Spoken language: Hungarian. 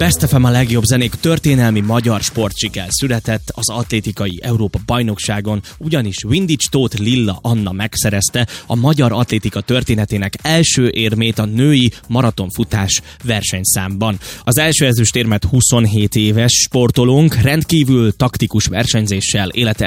Best FM a legjobb zenék, történelmi magyar sportsiker született az atlétikai Európa bajnokságon, ugyanis Windics Tóth Lilla Anna megszerezte a magyar atlétika történetének első érmét a női maratonfutás versenyszámban. Az első ezüstérmet 27 éves sportolónk rendkívül taktikus versenyzéssel, élete